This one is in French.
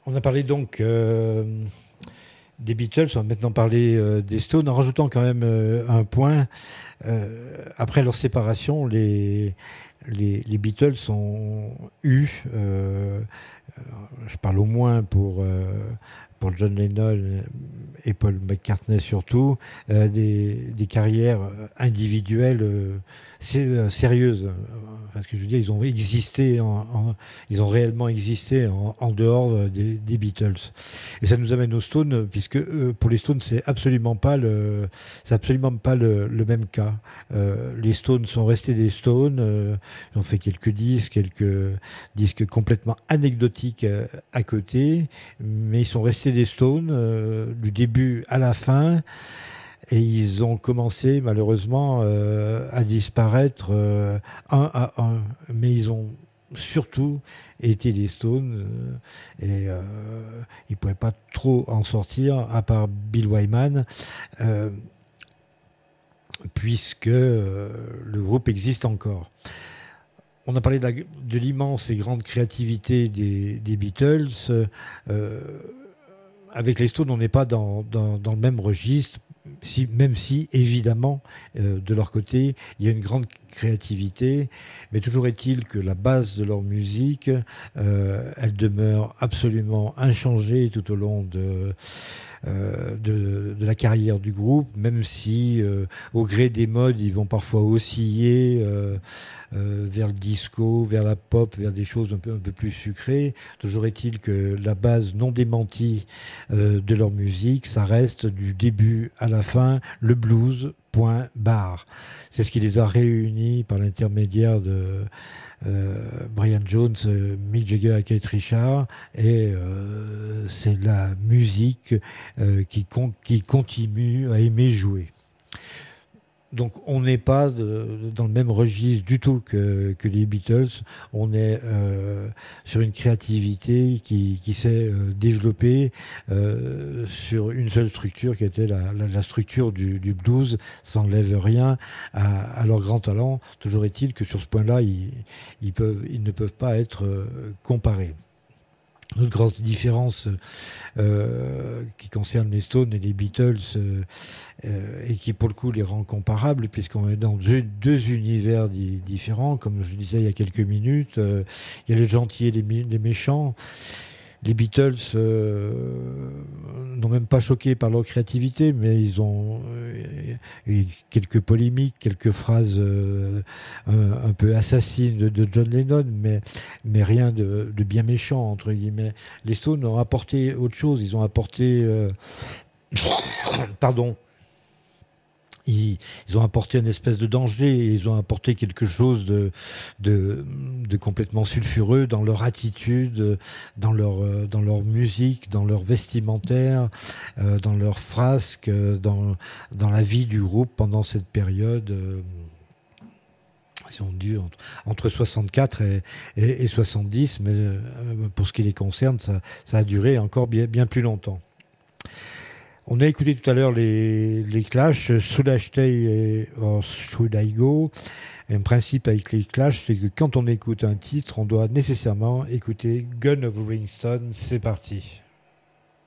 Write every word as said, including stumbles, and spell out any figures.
On a parlé donc euh, des Beatles, on va maintenant parler euh, des Stones, en rajoutant quand même euh, un point. Euh, après leur séparation, les, les, les Beatles ont eu, euh, je parle au moins pour, euh, pour John Lennon et Paul McCartney surtout, euh, des, des carrières individuelles euh, sé- sérieuses. Parce que je veux dire, ils ont existé, en, en, ils ont réellement existé en, en dehors des, des Beatles. Et ça nous amène aux Stones, puisque euh, pour les Stones, c'est absolument pas le, c'est absolument pas le, le même cas. Euh, les Stones sont restés des Stones. Euh, ils ont fait quelques disques, quelques disques complètement anecdotiques euh, à côté, mais ils sont restés des Stones euh, du début à la fin. Et ils ont commencé malheureusement euh, à disparaître euh, un à un. Mais ils ont surtout été des Stones euh, et euh, ils ne pouvaient pas trop en sortir, à part Bill Wyman, euh, puisque euh, le groupe existe encore. On a parlé de, la, de l'immense et grande créativité des, des Beatles. Euh, avec les Stones, on n'est pas dans, dans, dans le même registre. Si, même si, évidemment, euh, de leur côté, il y a une grande créativité, mais toujours est-il que la base de leur musique, euh, elle demeure absolument inchangée tout au long de, euh, de, de la carrière du groupe, même si, euh, au gré des modes, ils vont parfois osciller euh, euh, vers le disco, vers la pop, vers des choses un peu, un peu plus sucrées. Toujours est-il que la base non démentie euh, de leur musique, ça reste du début à la fin le blues, point barre. C'est ce qui les a réunis par l'intermédiaire de euh, Brian Jones, euh, Mick Jagger et Keith Richards, et euh, c'est la musique euh, qui, con- qui continue à aimer jouer. Donc on n'est pas de, dans le même registre du tout que, que les Beatles. On est euh, sur une créativité qui, qui s'est euh, développée euh, sur une seule structure qui était la, la, la structure du, du blues. Ça n'enlève rien à, à leur grand talent. Toujours est-il que sur ce point-là, ils, ils, peuvent, ils ne peuvent pas être euh, comparés. Une autre grande différence euh, qui concerne les Stones et les Beatles euh, euh, et qui pour le coup les rend comparables puisqu'on est dans deux, deux univers di- différents, comme je le disais il y a quelques minutes. Euh, il y a les gentils et les, mi- les méchants. Les Beatles euh, n'ont même pas choqué par leur créativité, mais ils ont euh, eu quelques polémiques, quelques phrases euh, un, un peu assassines de, de John Lennon, mais, mais rien de, de bien méchant, entre guillemets. Les Stones ont apporté autre chose, ils ont apporté... Euh, pardon. Ils, ils ont apporté une espèce de danger, ils ont apporté quelque chose de, de, de complètement sulfureux dans leur attitude, dans leur, dans leur musique, dans leur vestimentaire, euh, dans leurs frasques, dans, dans la vie du groupe pendant cette période. Euh, ils ont dû entre, entre soixante-quatre et, et, et soixante-dix, mais euh, pour ce qui les concerne, ça, ça a duré encore bien, bien plus longtemps. On a écouté tout à l'heure les, les Clash, Should I Stay or Should I Go? Un principe avec les Clash, c'est que quand on écoute un titre, on doit nécessairement écouter Gun of Ringstone. C'est parti.